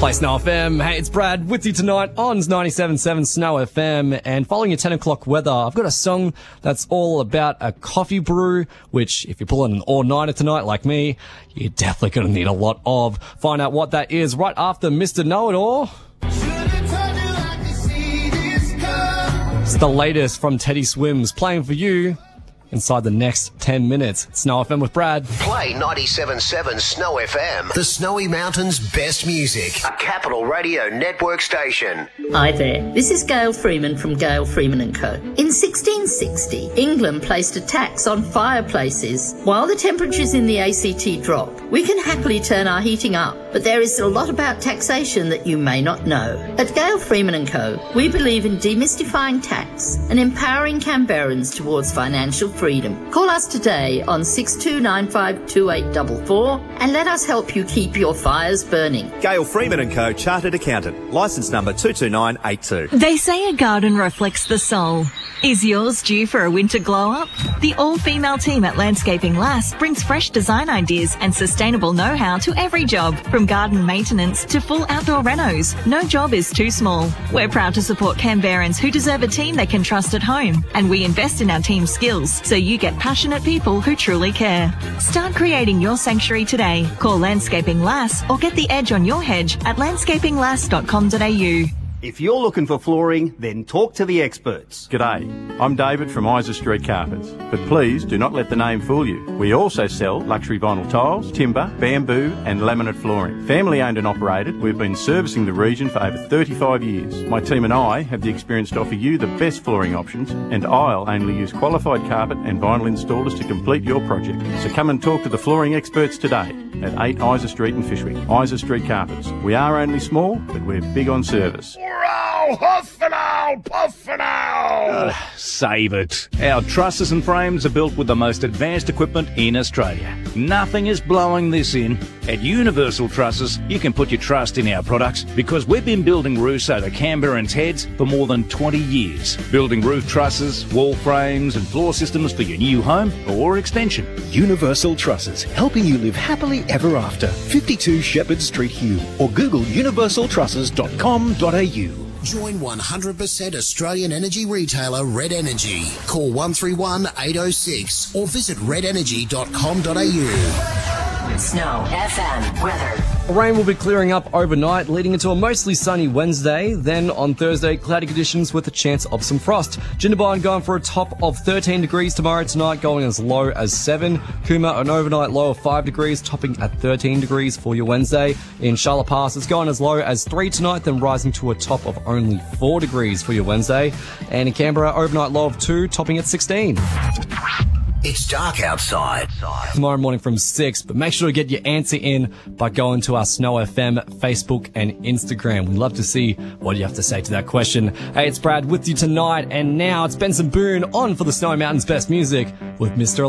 Play Snow FM. Hey, it's Brad with you tonight on 97.7 Snow FM. And following your 10 o'clock weather, I've got a song that's all about a coffee brew, which if you're pulling an all-nighter tonight like me, you're definitely going to need a lot of. Find out what that is right after Mr. Know-It-All. It's the latest from Teddy Swims playing for you inside the next 10 minutes. It's Snow FM with Brad. Play 97.7 Snow FM. The Snowy Mountains' best music. A Capital Radio Network station. Hi there. This is Gail Freeman from Gail Freeman & Co. In 1660, England placed a tax on fireplaces. While the temperatures in the ACT drop, we can happily turn our heating up. But there is a lot about taxation that you may not know. At Gail Freeman & Co., we believe in demystifying tax and empowering Canberrans towards financial freedom. Call us today on 62952844 and let us help you keep your fires burning. Gail Freeman & Co. Chartered Accountant. Licence number 22982. They say a garden reflects the soul. Is yours due for a winter glow-up? The all-female team at Landscaping Lass brings fresh design ideas and sustainable know-how to every job, from garden maintenance to full outdoor renos. No job is too small. We're proud to support Canberrans who deserve a team they can trust at home, and we invest in our team's skills so you get passionate people who truly care. Start creating your sanctuary today. Call Landscaping Lass or get the edge on your hedge at landscapinglass.com.au. If you're looking for flooring, then talk to the experts. G'day, I'm David from Isa Street Carpets, but please do not let the name fool you. We also sell luxury vinyl tiles, timber, bamboo and laminate flooring. Family owned and operated, we've been servicing the region for over 35 years. My team and I have the experience to offer you the best flooring options, and I'll only use qualified carpet and vinyl installers to complete your project. So come and talk to the flooring experts today at 8 Isa Street in Fishwick. Isa Street Carpets. We are only small, but we're big on service. Huff and owl, puff and owl. Save it. Our trusses and frames are built with the most advanced equipment in Australia. Nothing is blowing this in. At Universal Trusses, you can put your trust in our products because we've been building roofs over Canberrans' heads for more than 20 years. Building roof trusses, wall frames and floor systems for your new home or extension. Universal Trusses, helping you live happily ever after. 52 Shepherd Street, Hume, or Google universaltrusses.com.au. Join 100% Australian energy retailer Red Energy. Call 131 806 or visit redenergy.com.au. Snow FM weather. Rain will be clearing up overnight, leading into a mostly sunny Wednesday. Then on Thursday, cloudy conditions with a chance of some frost. Jindabyne going for a top of 13 degrees tomorrow, tonight going as low as 7. Cooma, an overnight low of 5 degrees, topping at 13 degrees for your Wednesday. In Charlotte Pass, it's going as low as 3 tonight, then rising to a top of only 4 degrees for your Wednesday. And in Canberra, overnight low of 2, topping at 16. It's dark outside. Tomorrow morning from 6, but make sure to get your answer in by going to our Snow FM Facebook and Instagram. We'd love to see what you have to say to that question. Hey, it's Brad with you tonight, and now it's Benson Boone on for the Snowy Mountains' best music with Mr.